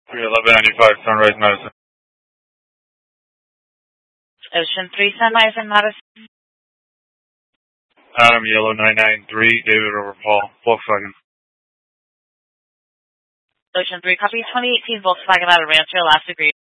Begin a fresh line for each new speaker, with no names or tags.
31195 Sunrise, Madison.
Ocean 3 Sunrise in Madison.
Adam Yellow 993, David over Paul, Volkswagen.
Ocean 3 copy 2018 Volkswagen out of Rancho, last agreed.